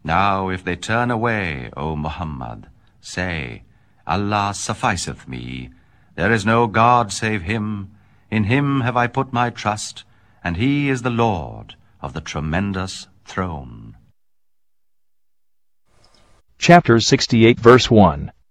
Now if they turn away, O Muhammad, say, Allah sufficeth me. There is no God save Him. In Him have I put my trust, and He is the Lord of the tremendous throne. Chapter 68, verse 1.